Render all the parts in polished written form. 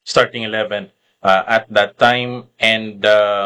starting 11 at that time. And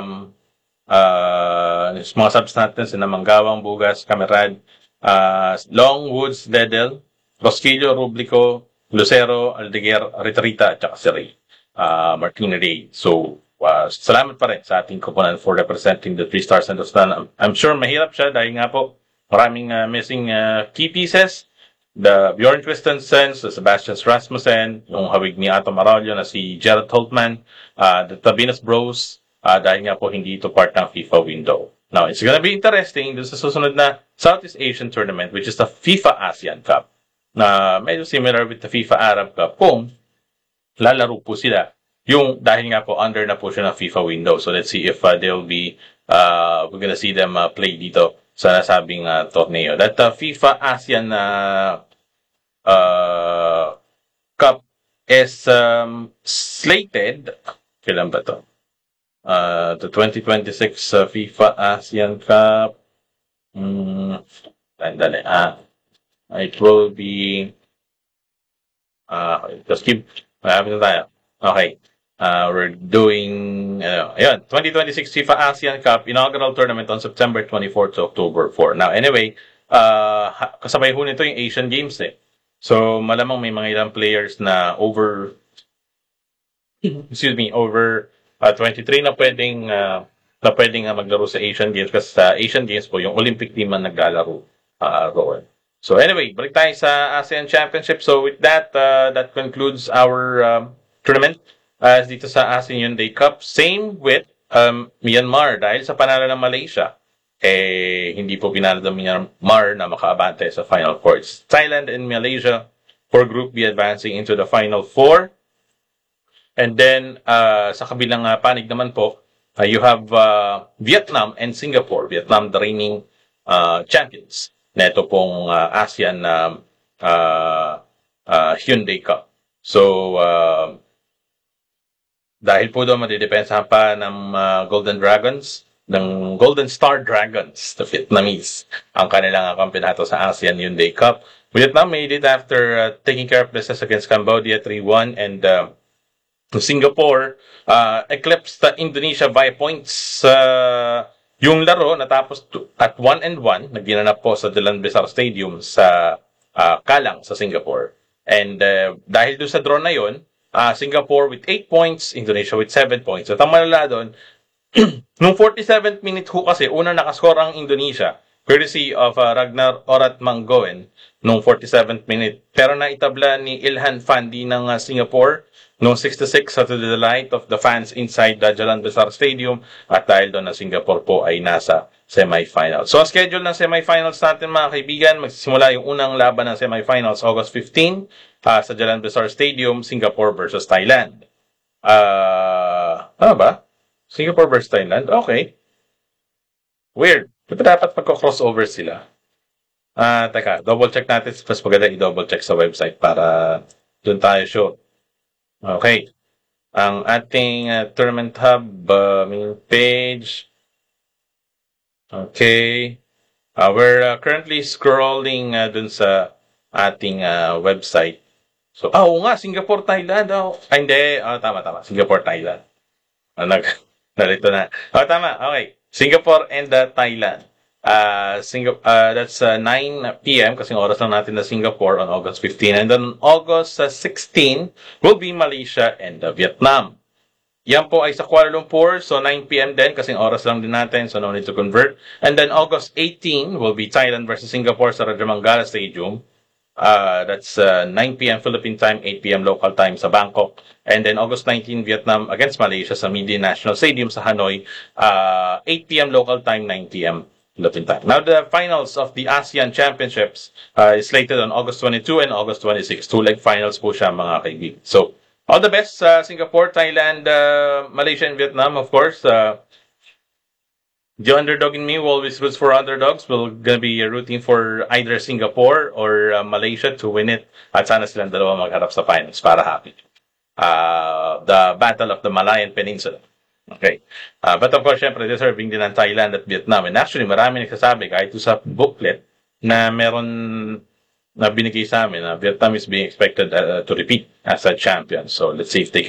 mga subs natin, sina Manggawang, Bugas, Camerad, Longwoods, Dedel, Rosquillo, Rublico, Lucero, Aldeguer, Ritrita, at saka si Ray Martin Ray. So, salamat pa rin sa ating koponan for representing the 3 stars and the star. I'm sure mahirap siya dahil nga po maraming missing key pieces. The Bjorn Christensen, the Sebastian Rasmussen, yung hawig ni Atom Arroyo na si Gerald Holtman, the Tabinas Bros, dahil nga po hindi ito part ng FIFA window. Now, it's gonna be interesting dun sa susunod na Southeast Asian Tournament, which is the FIFA ASEAN Cup, na medyo similar with the FIFA Arab Cup kung lalaro po sila. Yung dahil nga po under na po siya ng FIFA window. So let's see if they'll be, we're gonna see them play dito sa nasabing torneo. That FIFA ASEAN Cup is slated, kailan ba to? The 2026 FIFA ASEAN Cup, it will be, just keep, having na tayo. Okay. We're doing, 2026 FIFA ASEAN Cup inaugural tournament on September 24 to October 4. Now, anyway, kasabay ho nito yung Asian Games eh. So, malamang may mga ilang players na over 23 na pwedeng maglaro sa Asian Games kasi sa Asian Games po, yung Olympic team ang naglalaro roon. So, anyway, balik tayo sa ASEAN Championship. So, with that, that concludes our tournament. Dito sa ASEAN Day Cup, same with Myanmar dahil sa panalo ng Malaysia, hindi po pinalo ng Myanmar na makaabante sa Final Four. Thailand and Malaysia for Group B advancing into the Final Four. And then, sa kabilang panig naman po, you have Vietnam and Singapore. Vietnam, the reigning champions na ito pong ASEAN Hyundai Cup. So, dahil po doon madidepensahan pa ng Golden Dragons, ng Golden Star Dragons, the Vietnamese, ang kanilang kampeonato sa ASEAN Hyundai Cup. Vietnam made it after taking care of business against Cambodia 3-1 and Singapore eclipsed Indonesia by points. Yung laro natapos at 1-1, nagginanap po sa Jalan Besar Stadium sa Kalang sa Singapore. And dahil doon sa draw na yon, Singapore with 8 points, Indonesia with 7 points. At ang malala doon, nung 47th minute ho kasi, unang nakascore ang Indonesia, courtesy of Ragnar Orat Manggoen, nung 47th minute. Pero naitabla ni Ilhan Fandi ng Singapore, nung 66 to the delight of the fans inside the Jalan Besar Stadium. At dahil doon na Singapore po ay nasa semifinals. So, ang schedule ng semifinals natin mga kaibigan, magsisimula yung unang laban ng semifinals August 15 sa Jalan Besar Stadium, Singapore versus Thailand. Ano ba? Singapore versus Thailand? Okay. Weird. Dapat magko-crossover sila. Teka, double check natin. Mas maganda i-double check sa website para doon tayo sure. Okay. Ang ating tournament hub main page. Okay. We're currently scrolling dun sa ating website. So, oo nga, Singapore, Thailand. Hindi. Tama. Singapore, Thailand. Narito na. Tama. Okay. Singapore and Thailand. That's 9 p.m. kasi oras lang natin na Singapore on August 15. And then August 16 will be Malaysia and Vietnam. Yan po ay sa Kuala Lumpur, so 9 p.m. din kasi oras lang din natin, so no need to convert. And then August 18 will be Thailand versus Singapore sa Rajamangala Stadium. That's 9 p.m. Philippine time, 8 p.m. local time sa Bangkok. And then August 19, Vietnam against Malaysia sa Midi National Stadium sa Hanoi, 8 p.m. local time, 9 p.m. Philippine time. Now, the finals of the ASEAN Championships is slated on August 22 and August 26. Two-leg finals po siya, mga kaibigan. So, all the best sa Singapore, Thailand, Malaysia, and Vietnam, of course. The underdog in me will always roots for underdogs. We're gonna be rooting for either Singapore or Malaysia to win it. At sana silang dalawa magharap sa finals para happy. The Battle of the Malayan Peninsula. Okay. But of course, syempre, deserving din ng Thailand at Vietnam. And actually, marami nagsasabi, kahit sa booklet, na meron na binigay sa amin na Vietnam is being expected to repeat as a champion. So, let's see if they